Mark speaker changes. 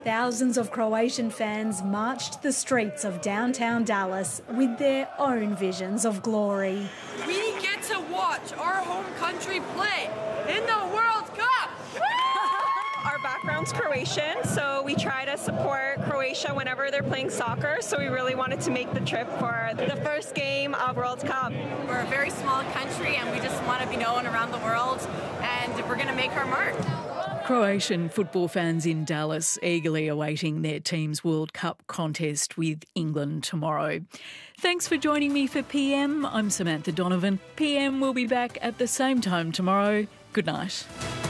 Speaker 1: Thousands of Croatian fans marched the streets of downtown Dallas with their own visions of glory.
Speaker 2: We get to watch our home country play in the World Cup!
Speaker 3: Our background's Croatian, so we try to support Croatia whenever they're playing soccer, so we really wanted to make the trip for the first game of World Cup.
Speaker 4: We're a very small country and we just want to be known around the world, and we're going to make our mark.
Speaker 5: Croatian football fans in Dallas eagerly awaiting their team's World Cup contest with England tomorrow. Thanks for joining me for PM. I'm Samantha Donovan. PM will be back at the same time tomorrow. Good night.